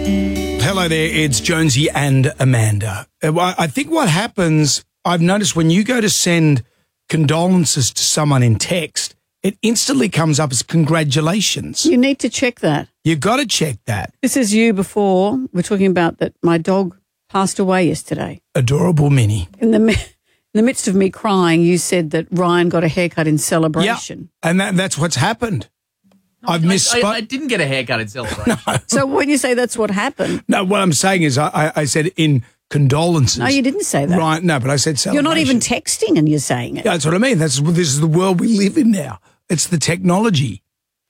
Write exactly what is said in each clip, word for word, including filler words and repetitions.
Hello there, it's Jonesy and Amanda. Uh, I think what happens, I've noticed when you go to send condolences to someone in text, it instantly comes up as congratulations. You need to check that. You've got to check that. This is you before. We're talking about that my dog passed away yesterday. Adorable Minnie. In the, mi- in the midst of me crying, you said that Ryan got a haircut in celebration. Yeah, and that, that's what's happened. I've misspoke. I, I, I didn't get a haircut in celebration. No. So when you say that's what happened. No, what I'm saying is I, I, I said in condolences. No, you didn't say that. Right, no, but I said celebration. You're not even texting and you're saying it. Yeah, that's what I mean. That's This is the world we live in now. It's the technology.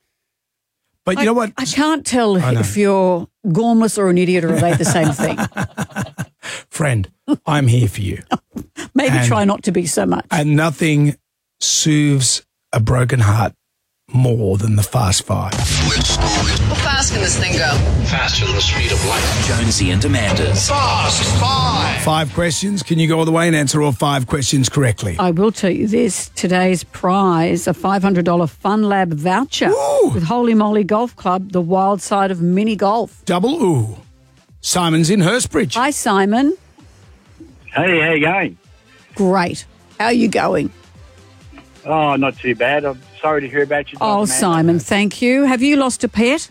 But you I, know what? I can't tell I if you're gormless or an idiot or are they the same thing. Friend, I'm here for you. Maybe And- try not to be so much. And nothing soothes a broken heart more than the Fast Five. How fast can this thing go? Faster than the speed of light. Jonesy and Amanda's Fast Five. Five questions. Can you go all the way and answer all five questions correctly? I will tell you this. Today's prize, a five hundred dollars Fun Lab voucher Ooh. with Holy Moly Golf Club, the wild side of mini golf. Double ooh. Simon's in Hurstbridge. Hi, Simon. Hey, how you going? Great. How are you going? Oh, not too bad. I'm sorry to hear about your dog, Oh, Amanda. Simon, thank you. Have you lost a pet?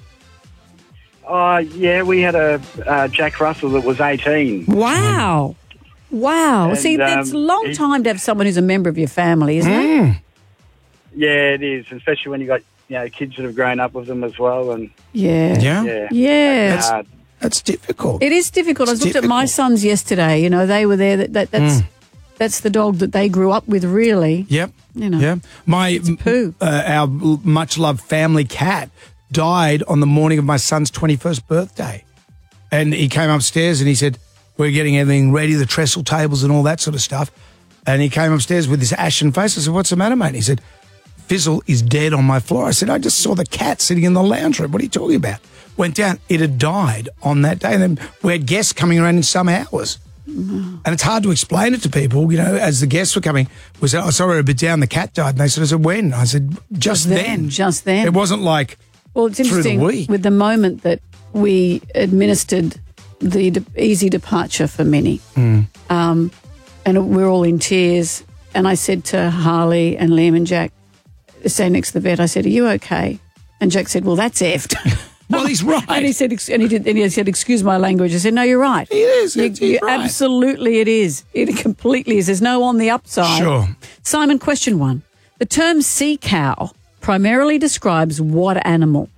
Oh, yeah, we had a uh, Jack Russell that was eighteen. Wow. Wow. And, See, that's a um, long he- time to have someone who's a member of your family, isn't it? Yeah, it is, especially when you got you know kids that have grown up with them as well. And Yeah. Yeah? yeah, Yeah. It's hard. That's difficult. It is difficult. It's I looked at my difficult. sons yesterday. You know, they were there. That, that That's that's the dog that they grew up with, really. Yep. You know. Yeah. My poo. Uh, our much loved family cat died on the morning of my son's twenty-first birthday. And he came upstairs and he said, we're getting everything ready, the trestle tables and all that sort of stuff. And he came upstairs with this ashen face. I said, what's the matter, mate? He said, Fizzle is dead on my floor. I said, I just saw the cat sitting in the lounge room. What are you talking about? Went down. It had died on that day. And then we had guests coming around in some hours. And it's hard to explain it to people, you know, as the guests were coming. We said, oh, sorry, a bit down, the cat died. And they said, I said, when? I said, just then. Just then. It wasn't like Well, it's through the interesting week. with the moment that we administered the de- easy departure for Minnie, Hmm. um, and we're all in tears. And I said to Harley and Liam and Jack, staying next to the vet, I said, "Are you okay?" And Jack said, "Well, that's effed." Well, he's right. and he said, ex- and he did, and he said, "Excuse my language." I said, "No, you're right. It is. You, It's- he's you- right. Absolutely, it is. It completely is. There's no on the upside." Sure. Simon, question one: the term sea cow primarily describes what animal?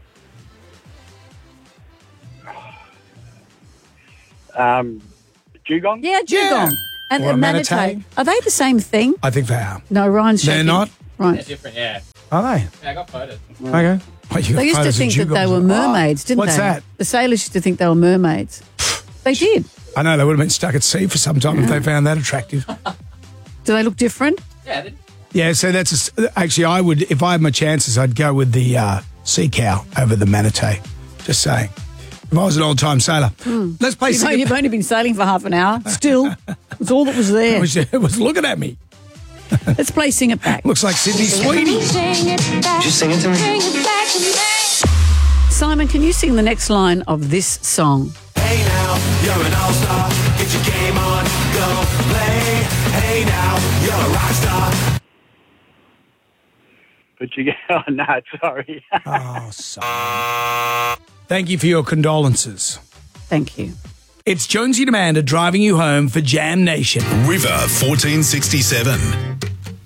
Um, dugong? Yeah, dugong. Yeah. And Or a a manatee. manatee. Are they the same thing? I think they are. No, Ryan's They're shaking. not? Right. Different, yeah. Are they? Yeah, I got photos. Okay. Well, you got They used to photos of think that they dugongs. were mermaids, didn't What's they? that? The sailors used to think they were mermaids. They did. I know, they would have been stuck at sea for some time if they found that attractive. Do they look different? Yeah, they, Yeah, so that's a s actually, I would, if I had my chances, I'd go with the uh, sea cow over the manatee. Just saying. If I was an old time sailor. Let's play You've, Sing only, you've only been sailing for half an hour. Still, it's all that was there. It was, it was looking at me. Let's play Sing It Back. Looks like Sydney Sweeney. Just sing it to me. Simon, can you sing the next line of this song? Hey now, you're an all-star. Get your game on, go play. Hey now, you're a rock star. But you go, oh, no, sorry. Oh, sorry. Thank you for your condolences. Thank you. It's Jonesy and Amanda driving you home for Jam Nation. River fourteen sixty-seven.